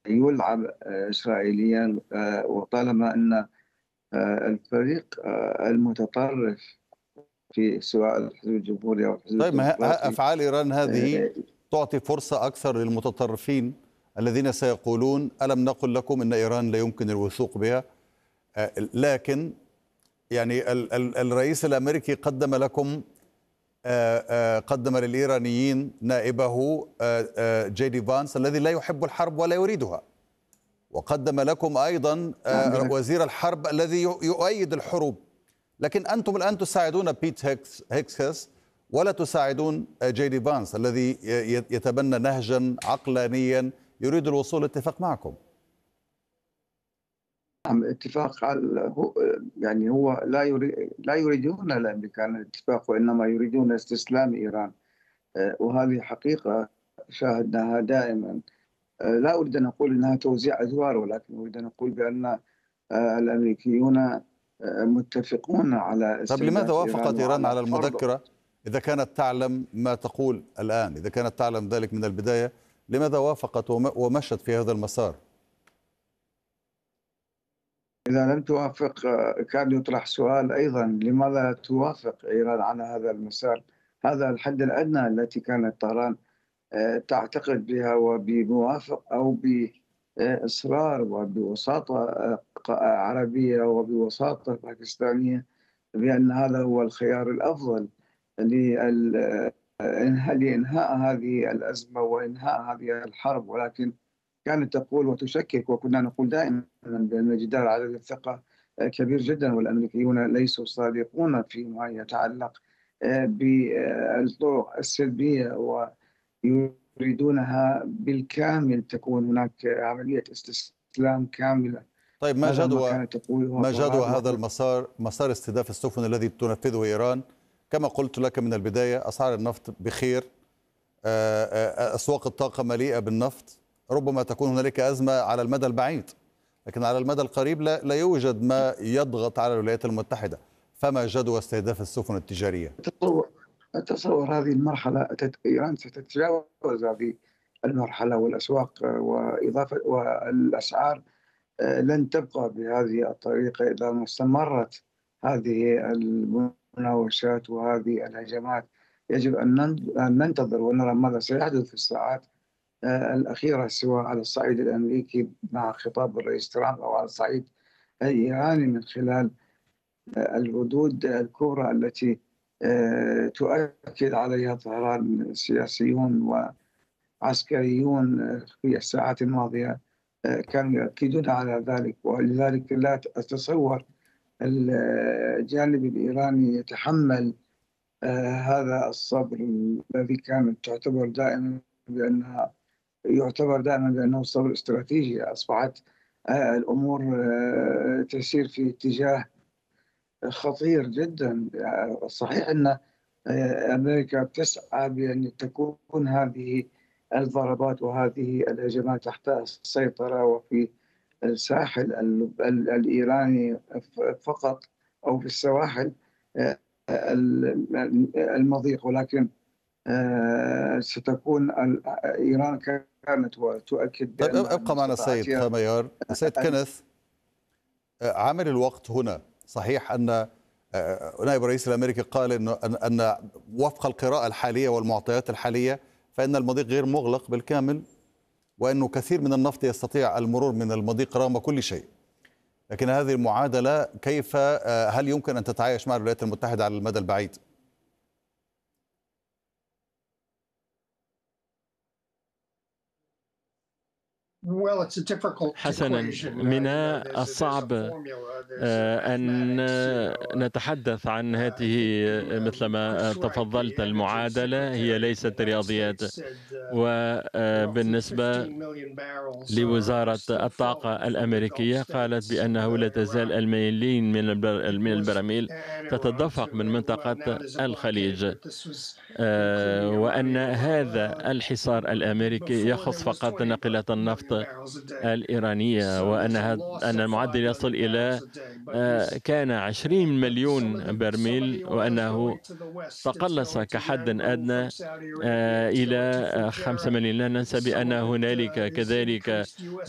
يلعب إسرائيليا، وطالما أن الفريق المتطرف في سواء الحزب الجمهوري أو الحزب طيب، ما الديمقراطي. أفعال إيران هذه آه، تعطي فرصة أكثر للمتطرفين الذين سيقولون ألم نقل لكم أن إيران لا يمكن الوثوق بها؟ لكن يعني الرئيس الأمريكي قدم لكم، قدم للإيرانيين نائبه جي دي فانس الذي لا يحب الحرب ولا يريدها، وقدم لكم أيضا نعم، وزير الحرب الذي يؤيد الحروب. لكن أنتم الآن تساعدون بيت هيكسس ولا تساعدون جي دي فانس الذي يتبنى نهجا عقلانيا يريد الوصول لاتفاق معكم. نعم، اتفاق يعني هو لا يريدون الأمريكان الاتفاق، وإنما يريدون استسلام إيران. وهذه حقيقة شاهدناها دائما. لا أريد أن أقول أنها توزيع أدوار، ولكن أريد أن أقول بأن الأمريكيون متفقون على طب لماذا استهداف إيران وافقت إيران وعلى على فرض. المذكرة إذا كانت تعلم ما تقول الآن؟ إذا كانت تعلم ذلك من البداية، لماذا وافقت ومشت في هذا المسار؟ إذا لم توافق، كان يطرح سؤال أيضا: لماذا توافق إيران على هذا المسار؟ هذا الحد الأدنى التي كانت طهران تعتقد بها، وبموافق أو بإصرار وبوساطة عربية وبوساطة باكستانية، بأن هذا هو الخيار الأفضل لإنهاء هذه الأزمة وإنهاء هذه الحرب. ولكن كانت تقول وتشكك، وكنا نقول دائما بأن جدار عدم الثقة كبير جدا، والأمريكيون ليسوا صادقون فيما يتعلق بالطرق السلبية، ويريدونها بالكامل تكون هناك عملية استسلام كاملة. طيب، هذا ما كانت تقوله ما جدوى طهران. هذا مسار استهداف السفن الذي تنفذه إيران؟ كما قلت لك من البداية، أسعار النفط بخير، أسواق الطاقة مليئة بالنفط. ربما تكون هنالك أزمة على المدى البعيد، لكن على المدى القريب لا يوجد ما يضغط على الولايات المتحدة. فما جدوى استهداف السفن التجارية؟ أتصور هذه المرحلة إيران ستتجاوز هذه المرحلة، والأسواق وإضافة والأسعار لن تبقى بهذه الطريقة إذا ما استمرت هذه المناوشات وهذه الهجمات. يجب أن ننتظر ونرى ماذا سيحدث في الساعات الأخيرة، سواء على الصعيد الأمريكي مع خطاب الرئيس ترامب، أو على الصعيد الإيراني من خلال الردود الكبرى التي تؤكد عليها طهران. سياسيون وعسكريون في الساعات الماضية كانوا يؤكدون على ذلك، ولذلك لا أتصور الجانب الإيراني يتحمل هذا الصبر الذي كانت يعتبر دائما بأنه صبر استراتيجي. أصبحت الأمور تسير في اتجاه خطير جدا. صحيح أن أمريكا تسعى بأن تكون هذه الضربات وهذه الهجمات تحت السيطرة وفي الساحل الإيراني فقط، أو في السواحل المضيق، ولكن ستكون إيران كانت وتؤكد طيب، بأن ابقى معنا سيد استطاعتها. خاميار. سيد كينيث، عامل الوقت هنا. صحيح أن نائب الرئيس الأمريكي قال أن وفق القراءة الحالية والمعطيات الحالية فإن المضيق غير مغلق بالكامل، وأنه كثير من النفط يستطيع المرور من المضيق رغم كل شيء. لكن هذه المعادلة كيف، هل يمكن أن تتعايش مع الولايات المتحدة على المدى البعيد؟ حسنا، من الصعب أن نتحدث عن هذه، مثلما تفضلت، المعادلة هي ليست رياضيات. وبالنسبة لوزارة الطاقة الأمريكية، قالت بأنه لا تزال الملايين من البراميل تتدفق من منطقة الخليج، وأن هذا الحصار الأمريكي يخص فقط ناقلات النفط الإيرانية، أن المعدل يصل إلى كان 20 مليون برميل، وأنه تقلص كحد أدنى إلى 5 مليون. لا ننسى بأن هنالك كذلك